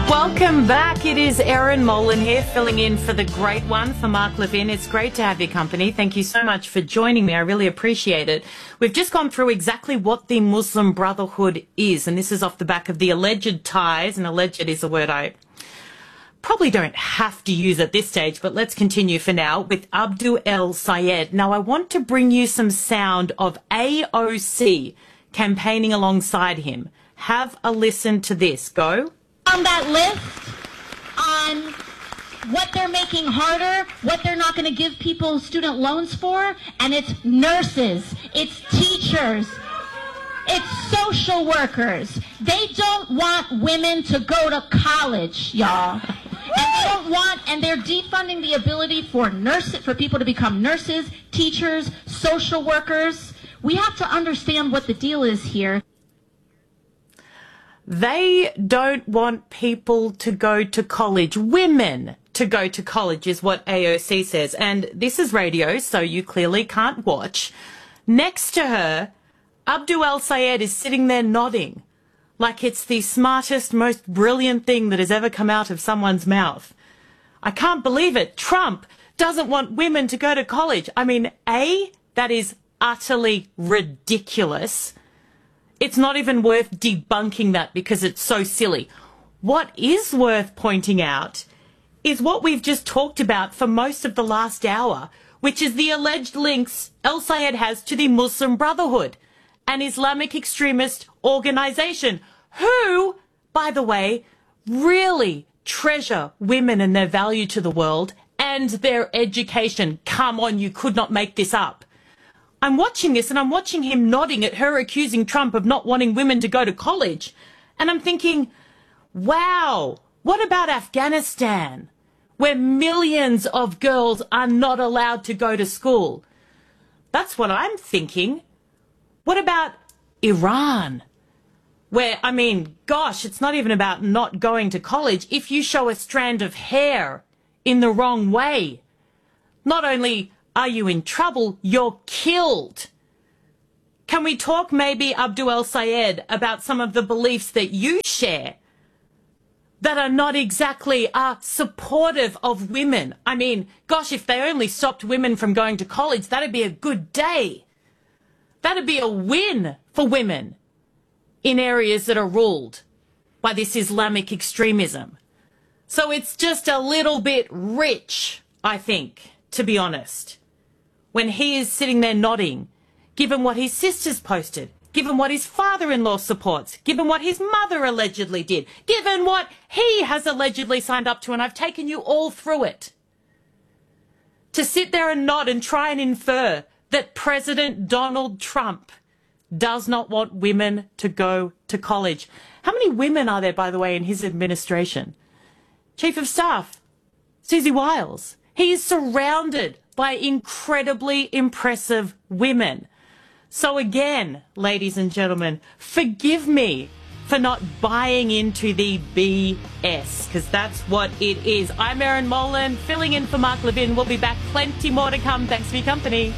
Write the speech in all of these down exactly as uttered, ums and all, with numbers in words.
Welcome back. It is Erin Molan here, filling in for the great one, for Mark Levin. It's great to have your company. Thank you so much for joining me. I really appreciate it. We've just gone through exactly what the Muslim Brotherhood is, and this is off the back of the alleged ties, and alleged is a word I probably don't have to use at this stage, but let's continue for now with Abdul El Sayed. Now, I want to bring you some sound of A O C campaigning alongside him. Have a listen to this. Go. On that list, on what they're making harder, what they're not going to give people student loans for, and it's nurses, it's teachers, it's social workers. They don't want women to go to college, y'all. And they don't want, and they're defunding the ability for nurses, for people to become nurses, teachers, social workers. We have to understand what the deal is here. They don't want people to go to college. Women to go to college is what A O C says. And this is radio, so you clearly can't watch. Next to her, Abdul El Sayed is sitting there nodding like it's the smartest, most brilliant thing that has ever come out of someone's mouth. I can't believe it. Trump doesn't want women to go to college. I mean, A, that is utterly ridiculous. It's not even worth debunking that because it's so silly. What is worth pointing out is what we've just talked about for most of the last hour, which is the alleged links El Sayed has to the Muslim Brotherhood, an Islamic extremist organization who, by the way, really treasure women and their value to the world and their education. Come on, you could not make this up. I'm watching this and I'm watching him nodding at her accusing Trump of not wanting women to go to college. And I'm thinking, wow, what about Afghanistan, where millions of girls are not allowed to go to school? That's what I'm thinking. What about Iran, where, I mean, gosh, it's not even about not going to college. If you show a strand of hair in the wrong way, not only are you in trouble, you're killed. Can we talk maybe, Abdul El Sayed, about some of the beliefs that you share that are not exactly uh, supportive of women? I mean, gosh, if they only stopped women from going to college, that'd be a good day. That'd be a win for women in areas that are ruled by this Islamic extremism. So it's just a little bit rich, I think, to be honest, when he is sitting there nodding, given what his sisters posted, given what his father-in-law supports, given what his mother allegedly did, given what he has allegedly signed up to, and I've taken you all through it. To sit there and nod and try and infer that President Donald Trump does not want women to go to college. How many women are there, by the way, in his administration? Chief of Staff, Susie Wiles. He is surrounded by incredibly impressive women. So again, ladies and gentlemen, forgive me for not buying into the B S, because that's what it is. I'm Erin Molan, filling in for Mark Levin. We'll be back. Plenty more to come. Thanks for your company.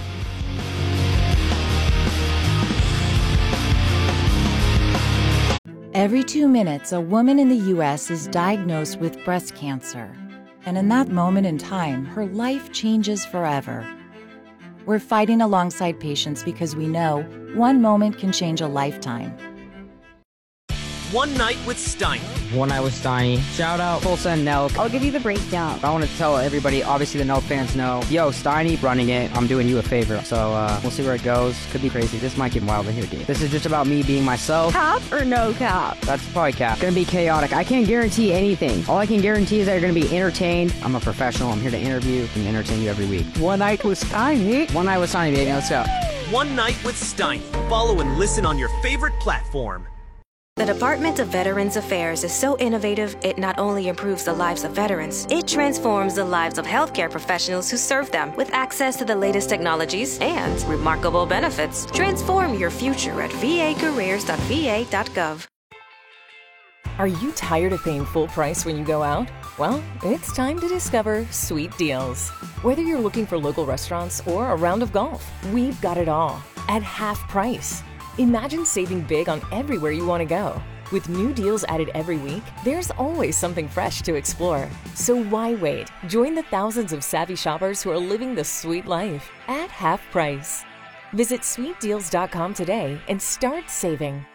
Every two minutes, a woman in the U S is diagnosed with breast cancer. And in that moment in time, her life changes forever. We're fighting alongside patients because we know one moment can change a lifetime. One Night with Steiny. One Night with Steiny. Shout out Tulsa and Nelk. I'll give you the breakdown. I want to tell everybody, obviously the Nelk fans know, yo, Steiny running it. I'm doing you a favor. So uh, we'll see where it goes. Could be crazy. This might get wild in here, dude. This is just about me being myself. Cap or no cap? That's probably cap. It's gonna be chaotic. I can't guarantee anything. All I can guarantee is that you're gonna be entertained. I'm a professional. I'm here to interview and entertain you every week. One Night with Steiny. One Night with Steiny, baby. Let's go. One Night with Steiny. Follow and listen on your favorite platform. The Department of Veterans Affairs is so innovative, it not only improves the lives of veterans, it transforms the lives of healthcare professionals who serve them with access to the latest technologies and remarkable benefits. Transform your future at v a careers dot v a dot gov. Are you tired of paying full price when you go out? Well, it's time to discover Sweet Deals. Whether you're looking for local restaurants or a round of golf, we've got it all at half price. Imagine saving big on everywhere you want to go. With new deals added every week, there's always something fresh to explore. So why wait? Join the thousands of savvy shoppers who are living the sweet life at half price. Visit sweet deals dot com today and start saving.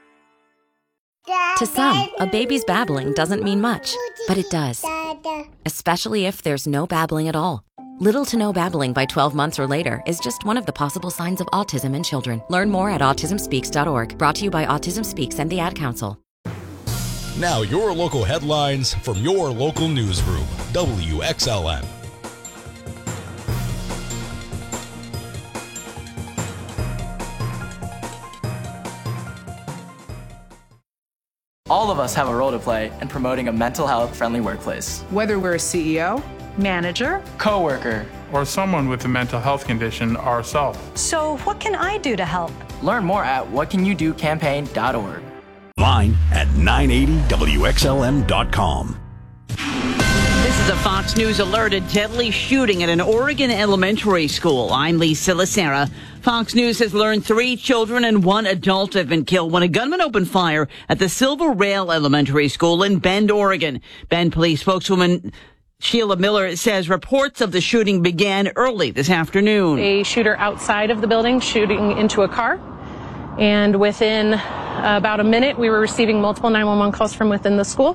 To some, a baby's babbling doesn't mean much, but it does. Especially if there's no babbling at all. Little to no babbling by twelve months or later is just one of the possible signs of autism in children. Learn more at autism speaks dot org. Brought to you by Autism Speaks and the Ad Council. Now your local headlines from your local newsroom. W X L N. All of us have a role to play in promoting a mental health friendly workplace. Whether we're a C E O, manager, coworker, or someone with a mental health condition ourselves. So what can I do to help? Learn more at what can you do campaign dot org. Line at nine eighty W X L M dot com. This is a Fox News alert. A deadly shooting at an Oregon elementary school. I'm Lisa Lacera. Fox News has learned three children and one adult have been killed when a gunman opened fire at the Silver Rail Elementary School in Bend, Oregon. Bend police spokeswoman Sheila Miller says reports of the shooting began early this afternoon. A shooter outside of the building shooting into a car. And within uh, about a minute, we were receiving multiple nine one one calls from within the school.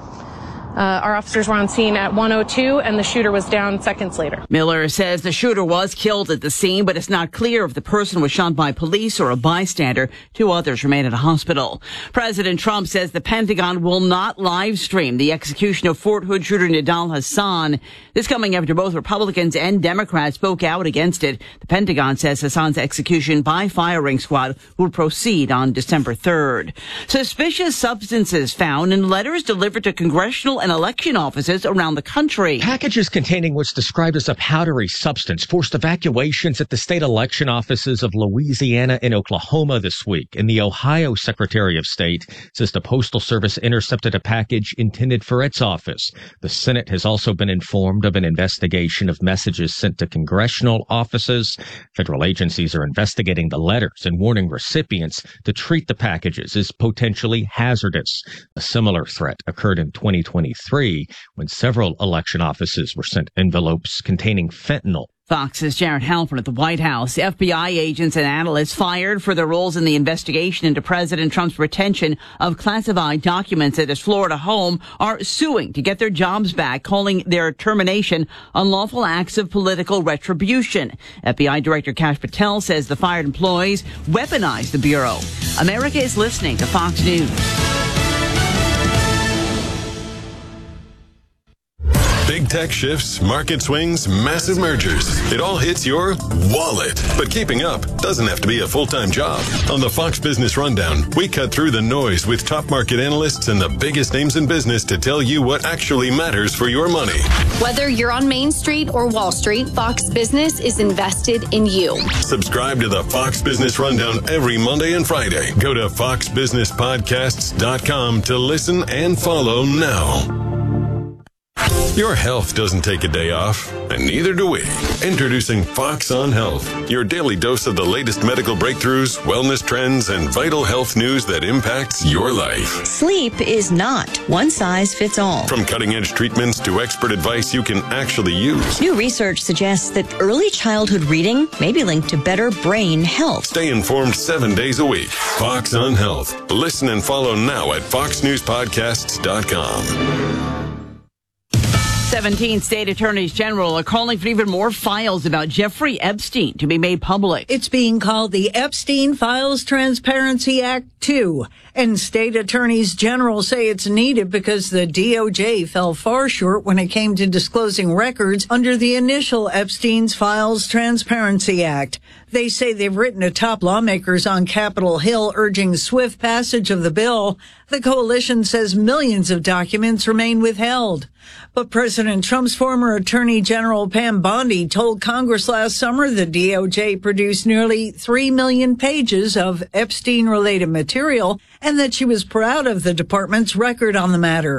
Uh, our officers were on scene at one oh two, and the shooter was down seconds later. Miller says the shooter was killed at the scene, but it's not clear if the person was shot by police or a bystander. Two others remain at a hospital. President Trump says the Pentagon will not live stream the execution of Fort Hood shooter Nidal Hasan. This coming after both Republicans and Democrats spoke out against it. The Pentagon says Hasan's execution by firing squad will proceed on December third. Suspicious substances found in letters delivered to congressional and election offices around the country. Packages containing what's described as a powdery substance forced evacuations at the state election offices of Louisiana and Oklahoma this week. And the Ohio Secretary of State says the Postal Service intercepted a package intended for its office. The Senate has also been informed of an investigation of messages sent to congressional offices. Federal agencies are investigating the letters and warning recipients to treat the packages as potentially hazardous. A similar threat occurred in twenty twenty-three when several election offices were sent envelopes containing fentanyl. Fox's Jared Halpern at the White House. F B I agents and analysts fired for their roles in the investigation into President Trump's retention of classified documents at his Florida home are suing to get their jobs back, calling their termination unlawful acts of political retribution. F B I Director Kash Patel says the fired employees weaponized the Bureau. America is listening to Fox News. Big tech shifts, market swings, massive mergers. It all hits your wallet. But keeping up doesn't have to be a full-time job. On the Fox Business Rundown, we cut through the noise with top market analysts and the biggest names in business to tell you what actually matters for your money. Whether you're on Main Street or Wall Street, Fox Business is invested in you. Subscribe to the Fox Business Rundown every Monday and Friday. Go to fox business podcasts dot com to listen and follow now. Your health doesn't take a day off, and neither do we. Introducing Fox on Health, your daily dose of the latest medical breakthroughs, wellness trends, and vital health news that impacts your life. Sleep is not one size fits all. From cutting-edge treatments to expert advice you can actually use. New research suggests that early childhood reading may be linked to better brain health. Stay informed seven days a week. Fox on Health. Listen and follow now at fox news podcasts dot com. seventeen state attorneys general are calling for even more files about Jeffrey Epstein to be made public. It's being called the Epstein Files Transparency Act two, and state attorneys general say it's needed because the D O J fell far short when it came to disclosing records under the initial Epstein's Files Transparency Act. They say they've written to top lawmakers on Capitol Hill urging swift passage of the bill. The coalition says millions of documents remain withheld. But President Trump's former Attorney General Pam Bondi told Congress last summer the D O J produced nearly three million pages of Epstein-related material and that she was proud of the department's record on the matter.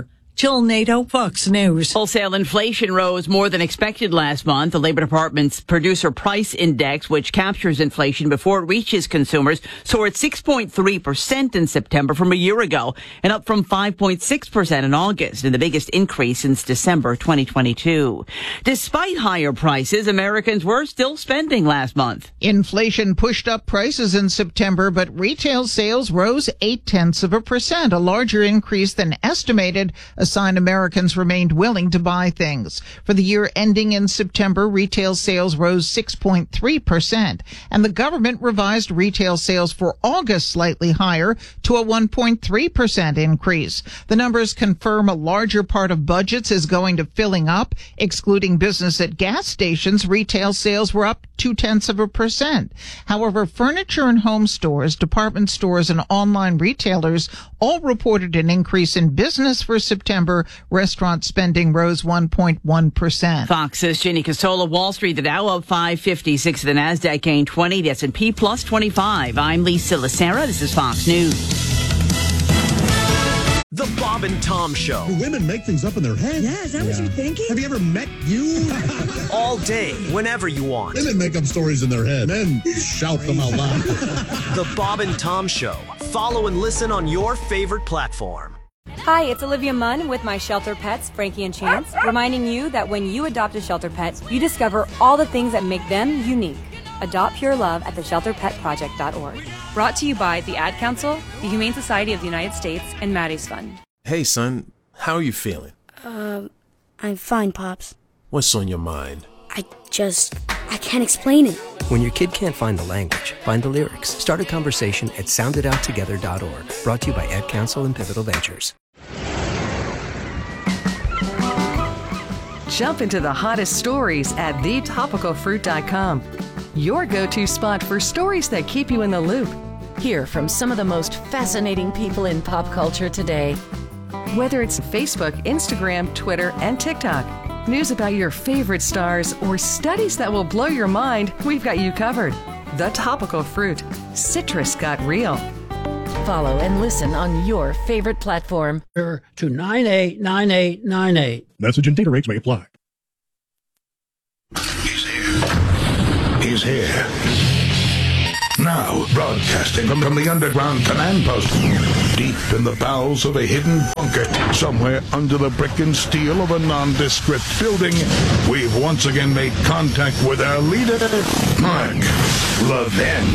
Jill Nato, Fox News. Wholesale inflation rose more than expected last month. The Labor Department's Producer Price Index, which captures inflation before it reaches consumers, soared at six point three percent in September from a year ago and up from five point six percent in August, and the biggest increase since December twenty twenty-two. Despite higher prices, Americans were still spending last month. Inflation pushed up prices in September, but retail sales rose eight tenths of a percent, a larger increase than estimated, a sign Americans remained willing to buy things. For the year ending in September, retail sales rose six point three percent, and the government revised retail sales for August slightly higher to a one point three percent increase. The numbers confirm a larger part of budgets is going to filling up. Excluding business at gas stations, retail sales were up two tenths of a percent. However, furniture and home stores, department stores, and online retailers all reported an increase in business for September. Restaurant spending rose one point one percent. Fox's Ginny Casola. Wall Street, the Dow up five fifty-six, the Nasdaq gained twenty, the S and P plus twenty-five. I'm Lisa Lacera. This is Fox News. The Bob and Tom Show. Do women make things up in their head? Yeah, is that yeah. what you're thinking? Have you ever met you? All day, whenever you want. Women make up stories in their head. Men shout them out loud. The Bob and Tom Show. Follow and listen on your favorite platform. Hi, it's Olivia Munn with my shelter pets, Frankie and Chance, reminding you that when you adopt a shelter pet, you discover all the things that make them unique. Adopt pure love at the shelter pet project dot org. Brought to you by the Ad Council, the Humane Society of the United States, and Maddie's Fund. Hey, son, how are you feeling? Um, I'm fine, Pops. What's on your mind? I just, I can't explain it. When your kid can't find the language, find the lyrics. Start a conversation at sound it out together dot org. Brought to you by Ad Council and Pivotal Ventures. Jump into the hottest stories at the topical fruit dot com. Your go-to spot for stories that keep you in the loop. Hear from some of the most fascinating people in pop culture today. Whether it's Facebook, Instagram, Twitter, and TikTok, news about your favorite stars, or studies that will blow your mind, we've got you covered. The Topical Fruit. Citrus got real. Follow and listen on your favorite platform. To nine eight nine eight nine eight. Message and data rates may apply. He's here. Now, broadcasting from, from the underground command post, deep in the bowels of a hidden bunker, somewhere under the brick and steel of a nondescript building, we've once again made contact with our leader, Mark Levin.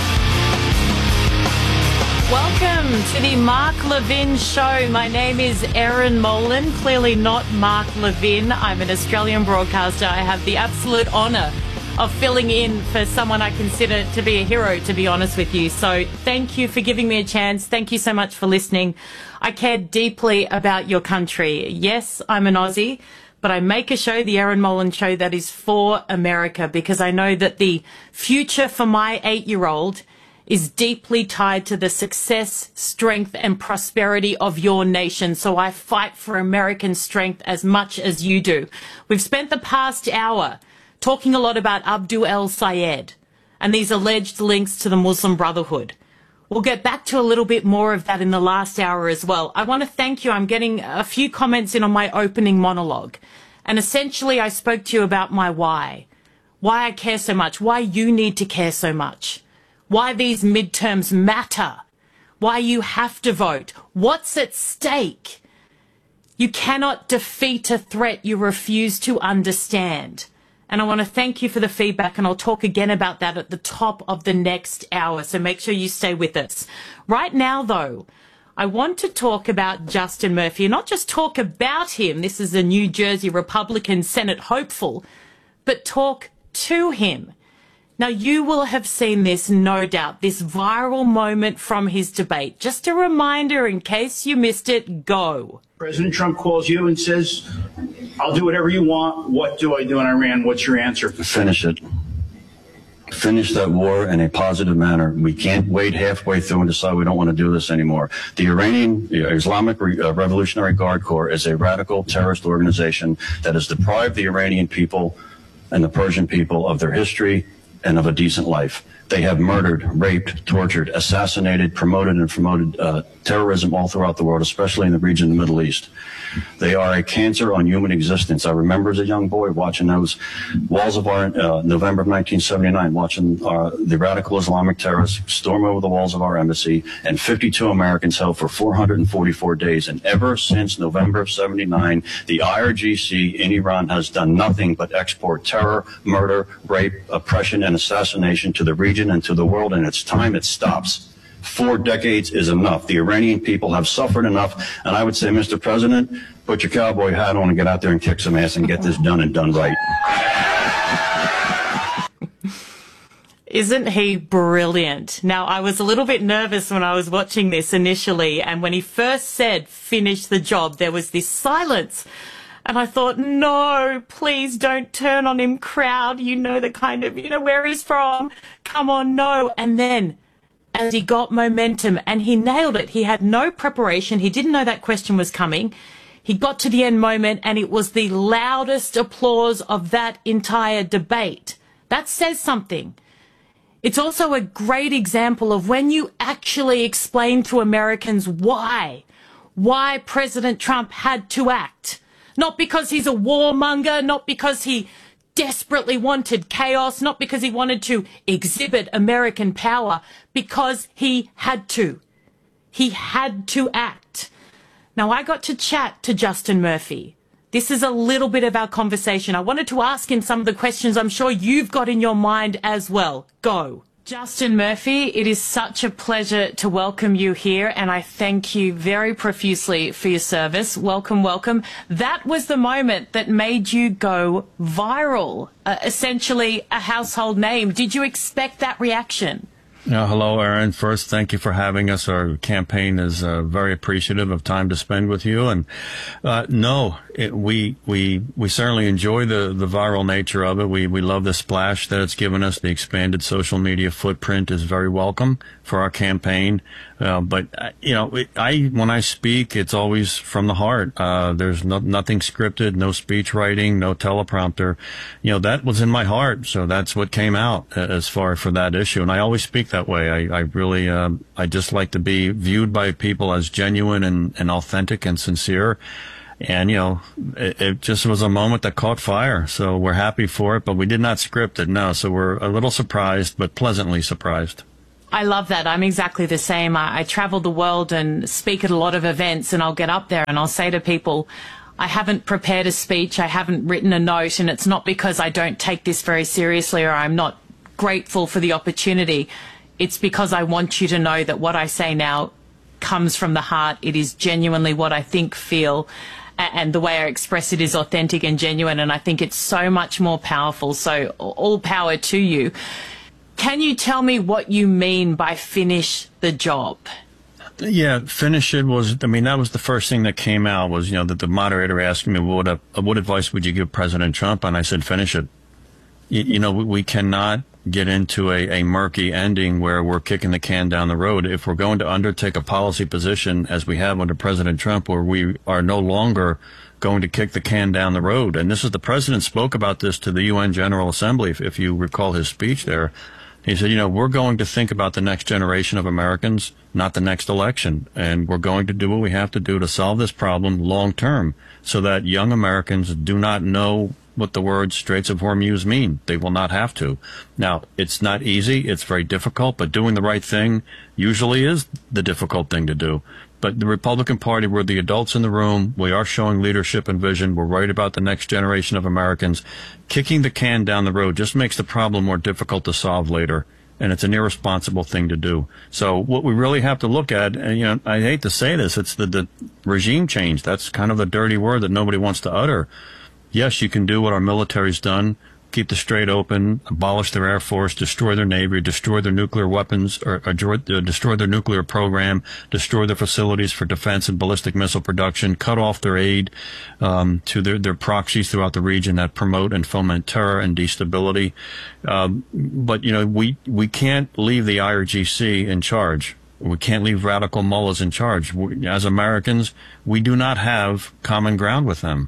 Welcome to the Mark Levin Show. My name is Erin Molan, clearly not Mark Levin. I'm an Australian broadcaster. I have the absolute honour of filling in for someone I consider to be a hero, to be honest with you. So thank you for giving me a chance. Thank you so much for listening. I care deeply about your country. Yes, I'm an Aussie, but I make a show, the Erin Molan Show, that is for America, because I know that the future for my eight-year-old is deeply tied to the success, strength, and prosperity of your nation. So I fight for American strength as much as you do. We've spent the past hour talking a lot about Abdul el-Sayed and these alleged links to the Muslim Brotherhood. We'll get back to a little bit more of that in the last hour as well. I want to thank you. I'm getting a few comments in on my opening monologue. And essentially, I spoke to you about my why. Why I care so much. Why you need to care so much. Why these midterms matter. Why you have to vote. What's at stake. You cannot defeat a threat you refuse to understand. And I want to thank you for the feedback, and I'll talk again about that at the top of the next hour, so make sure you stay with us. Right now, though, I want to talk about Justin Murphy, and not just talk about him, this is a New Jersey Republican Senate hopeful, but talk to him. Now, you will have seen this, no doubt, this viral moment from his debate. Just a reminder, in case you missed it, go. President Trump calls you and says, I'll do whatever you want. What do I do in Iran? What's your answer? Finish it. Finish that war in a positive manner. We can't wait halfway through and decide we don't want to do this anymore. The Iranian Islamic Revolutionary Guard Corps is a radical terrorist organization that has deprived the Iranian people and the Persian people of their history and of a decent life. They have murdered, raped, tortured, assassinated, promoted, and promoted uh, terrorism all throughout the world, especially in the region of the Middle East. They are a cancer on human existence. I remember as a young boy watching those walls of our, uh, November of nineteen seventy-nine, watching uh, the radical Islamic terrorists storm over the walls of our embassy, and fifty-two Americans held for four hundred forty-four days. And ever since November of seventy-nine, the I R G C in Iran has done nothing but export terror, murder, rape, oppression, and assassination to the region and to the world, and it's time it stops. Four decades is enough. The Iranian people have suffered enough, and I would say, Mister President, put your cowboy hat on and get out there and kick some ass and get this done and done right. Isn't he brilliant? Now, I was a little bit nervous when I was watching this initially, and when he first said, finish the job, there was this silence. And I thought, no, please don't turn on him, crowd. You know the kind of, you know, where he's from. Come on, no. And then, as he got momentum, and he nailed it. He had no preparation. He didn't know that question was coming. He got to the end moment, and it was the loudest applause of that entire debate. That says something. It's also a great example of when you actually explain to Americans why, why President Trump had to act. Not because he's a warmonger, not because he desperately wanted chaos, not because he wanted to exhibit American power, because he had to. He had to act. Now, I got to chat to Justin Murphy. This is a little bit of our conversation. I wanted to ask him some of the questions I'm sure you've got in your mind as well. Go. Justin Murphy, it is such a pleasure to welcome you here, and I thank you very profusely for your service. Welcome, welcome. That was the moment that made you go viral, uh, essentially a household name. Did you expect that reaction? Uh, hello, Aaron. First, thank you for having us. Our campaign is uh, very appreciative of time to spend with you. And uh, no, it, we we we certainly enjoy the the viral nature of it. We we love the splash that it's given us. The expanded social media footprint is very welcome for our campaign. Uh, but uh, you know, it, I when I speak, it's always from the heart. Uh, there's no, nothing scripted, no speech writing, no teleprompter. You know, that was in my heart, so that's what came out as far for that issue. And I always speak that way. I, I really, uh, I just like to be viewed by people as genuine and, and authentic and sincere. And, you know, it, it just was a moment that caught fire. So we're happy for it, but we did not script it, no. So we're a little surprised, but pleasantly surprised. I love that. I'm exactly the same. I, I travel the world and speak at a lot of events, and I'll get up there and I'll say to people, I haven't prepared a speech, I haven't written a note, and it's not because I don't take this very seriously or I'm not grateful for the opportunity. It's because I want you to know that what I say now comes from the heart. It is genuinely what I think, feel, and the way I express it is authentic and genuine, and I think it's so much more powerful. So all power to you. Can you tell me what you mean by finish the job? Yeah, finish it was, I mean, that was the first thing that came out was, you know, that the moderator asked me, what, uh, what advice would you give President Trump? And I said, finish it. You, you know, we, we cannot get into a, a murky ending where we're kicking the can down the road. If we're going to undertake a policy position, as we have under President Trump, where we are no longer going to kick the can down the road, and this is the president spoke about this to the U N General Assembly, if, if you recall his speech there. He said, you know, we're going to think about the next generation of Americans, not the next election. And we're going to do what we have to do to solve this problem long term so that young Americans do not know what the words Straits of Hormuz mean. They will not have to. Now, it's not easy. It's very difficult, but doing the right thing usually is the difficult thing to do. But the Republican Party, we're the adults in the room. We are showing leadership and vision. We're worried about the next generation of Americans. Kicking the can down the road just makes the problem more difficult to solve later. And it's an irresponsible thing to do. So what we really have to look at, and you know, I hate to say this, it's the, the regime change. That's kind of the dirty word that nobody wants to utter. Yes, you can do what our military's done. Keep the Strait open, abolish their air force, destroy their navy, destroy their nuclear weapons, or, or destroy their nuclear program, destroy their facilities for defense and ballistic missile production, cut off their aid um, to their, their proxies throughout the region that promote and foment terror and destability. Um, but, you know, we, we can't leave the I R G C in charge. We can't leave radical mullahs in charge. We, as Americans, we do not have common ground with them.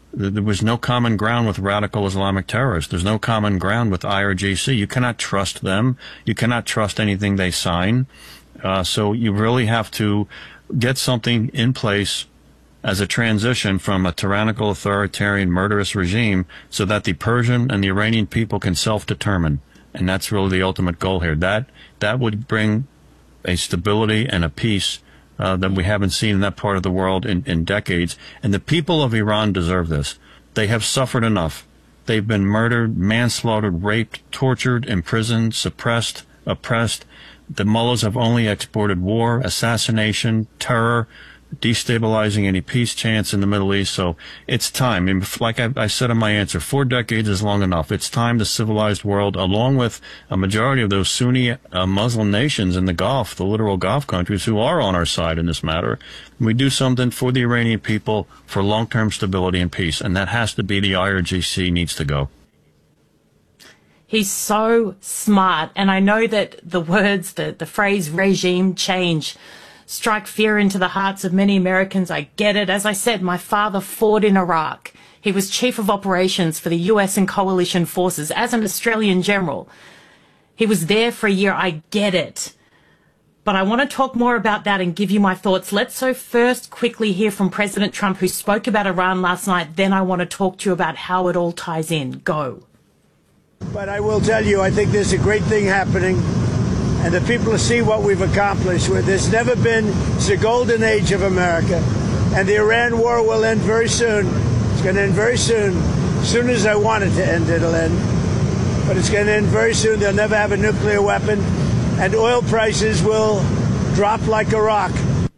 There was no common ground with radical Islamic terrorists. There's no common ground with I R G C. You cannot trust them. You cannot trust anything they sign. Uh, so you really have to get something in place as a transition from a tyrannical, authoritarian, murderous regime so that the Persian and the Iranian people can self-determine. And that's really the ultimate goal here. That that would bring a stability and a peace uh, that we haven't seen in that part of the world in, in decades. And the people of Iran deserve this. They have suffered enough. They've been murdered, manslaughtered, raped, tortured, imprisoned, suppressed, oppressed. The mullahs have only exported war, assassination, terror, destabilizing any peace chance in the Middle East. So it's time. And like I, I said in my answer, four decades is long enough. It's time the civilized world, along with a majority of those Sunni uh, Muslim nations in the Gulf, the literal Gulf countries who are on our side in this matter, we do something for the Iranian people for long-term stability and peace. And that has to be the I R G C needs to go. He's so smart. And I know that the words, the, the phrase regime change strike fear into the hearts of many Americans. I get it. As I said, my father fought in Iraq. He was chief of operations for the U S and coalition forces as an Australian general. He was there for a year. I get it. But I want to talk more about that and give you my thoughts. Let's so first quickly hear from President Trump, who spoke about Iran last night. Then I want to talk to you about how it all ties in. Go. But I will tell you, I think there's a great thing happening. And the people see what we've accomplished. There's never been, it's the golden age of America. And the Iran war will end very soon. It's going to end very soon. As soon as I want it to end, it'll end. But it's going to end very soon. They'll never have a nuclear weapon. And oil prices will drop like a rock.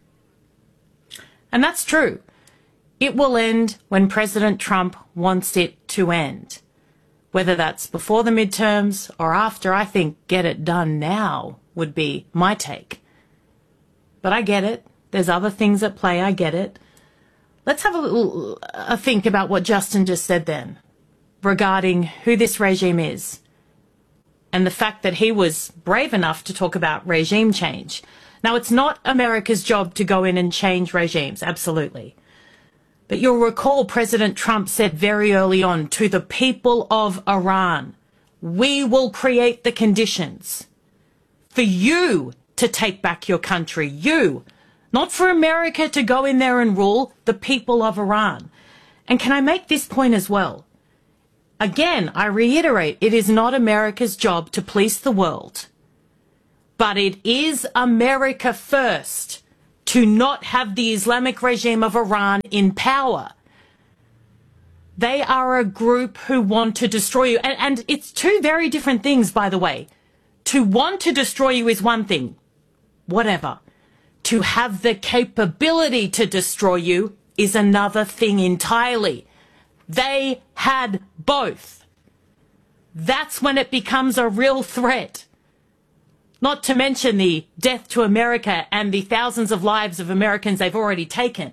And that's true. It will end when President Trump wants it to end. Whether that's before the midterms or after, I think get it done now would be my take. But I get it. There's other things at play. I get it. Let's have a little a think about what Justin just said then regarding who this regime is and the fact that he was brave enough to talk about regime change. Now, it's not America's job to go in and change regimes. Absolutely. But you'll recall President Trump said very early on to the people of Iran, we will create the conditions for you to take back your country. You, not for America to go in there and rule, the people of Iran. And can I make this point as well? Again, I reiterate, it is not America's job to police the world. But it is America first to not have the Islamic regime of Iran in power. They are a group who want to destroy you. And, and it's two very different things, by the way. To want to destroy you is one thing. Whatever. To have the capability to destroy you is another thing entirely. They had both. That's when it becomes a real threat. Not to mention the death to America and the thousands of lives of Americans they've already taken.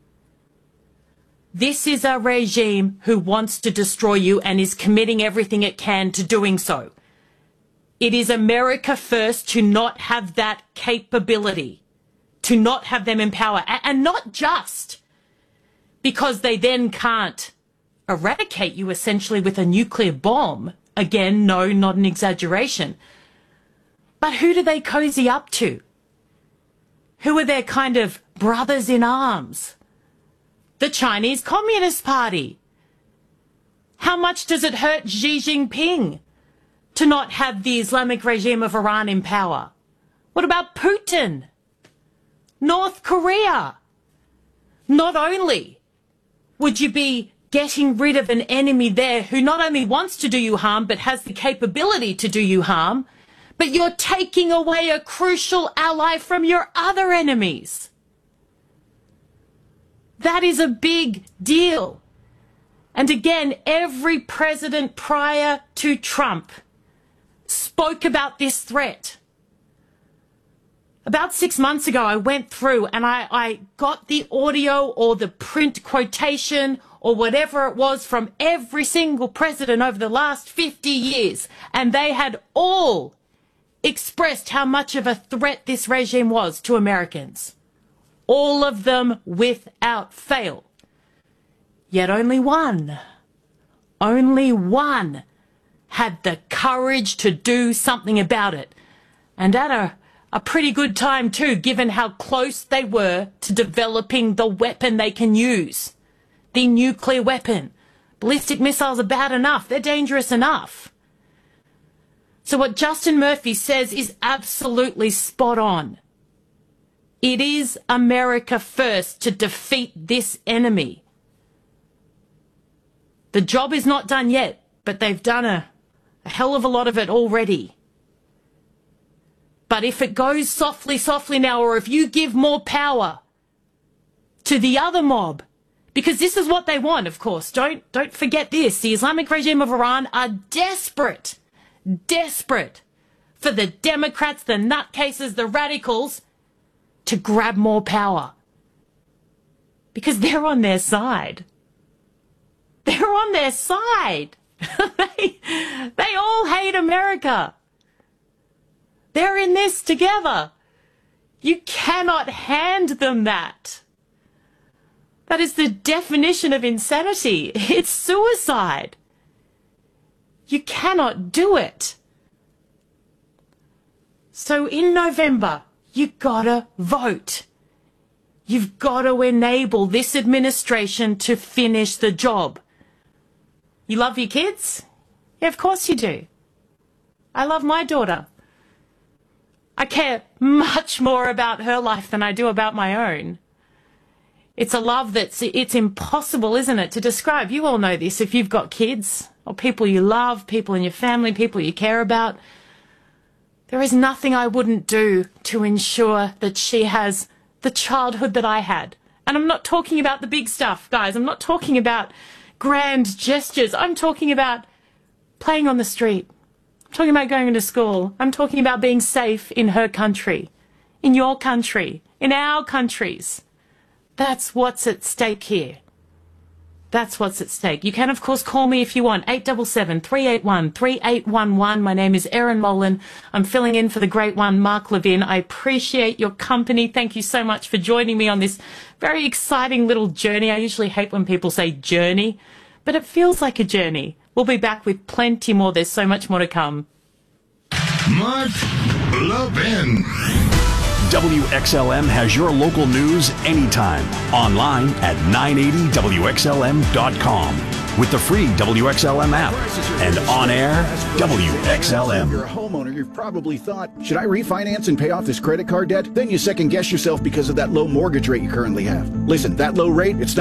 This is a regime who wants to destroy you and is committing everything it can to doing so. It is America first to not have that capability, to not have them in power, and not just because they then can't eradicate you essentially with a nuclear bomb. Again, no, not an exaggeration. But who do they cozy up to? Who are their kind of brothers in arms? The Chinese Communist Party. How much does it hurt Xi Jinping to not have the Islamic regime of Iran in power? What about Putin? North Korea? Not only would you be getting rid of an enemy there who not only wants to do you harm, but has the capability to do you harm, but you're taking away a crucial ally from your other enemies. That is a big deal. And again, every president prior to Trump spoke about this threat. About six months ago, I went through and I, I got the audio or the print quotation or whatever it was from every single president over the last fifty years. And they had all expressed how much of a threat this regime was to Americans. All of them without fail. Yet only one, only one had the courage to do something about it. And at a, a pretty good time too, given how close they were to developing the weapon they can use. The nuclear weapon. Ballistic missiles are bad enough. They're dangerous enough. So what Justin Murphy says is absolutely spot on. It is America first to defeat this enemy. The job is not done yet, but they've done a, a hell of a lot of it already. But if it goes softly, softly now, or if you give more power to the other mob, because this is what they want, of course. Don't, don't forget this. The Islamic regime of Iran are desperate, desperate for the Democrats, the nutcases, the radicals to grab more power. Because they're on their side. They're on their side. they, they all hate America. They're in this together. You cannot hand them that. That is the definition of insanity. It's suicide. You cannot do it. So in November, you gotta vote. You've got to enable this administration to finish the job. You love your kids? Yeah, of course you do. I love my daughter. I care much more about her life than I do about my own. It's a love that's, it's impossible, isn't it, to describe. You all know this if you've got kids or people you love, people in your family, people you care about. There is nothing I wouldn't do to ensure that she has the childhood that I had. And I'm not talking about the big stuff, guys. I'm not talking about grand gestures. I'm talking about playing on the street. I'm talking about going to school. I'm talking about being safe in her country, in your country, in our countries. That's what's at stake here. That's what's at stake. You can, of course, call me if you want. eight seven seven, three eight one, three eight one one. My name is Erin Molan. I'm filling in for the great one, Mark Levin. I appreciate your company. Thank you so much for joining me on this very exciting little journey. I usually hate when people say journey, but it feels like a journey. We'll be back with plenty more. There's so much more to come. Mark Levin. W X L M has your local news anytime. Online at nine eighty W X L M dot com. With the free W X L M app. And on air, W X L M. If you're a homeowner, you've probably thought, should I refinance and pay off this credit card debt? Then you second guess yourself because of that low mortgage rate you currently have. Listen, that low rate, it's not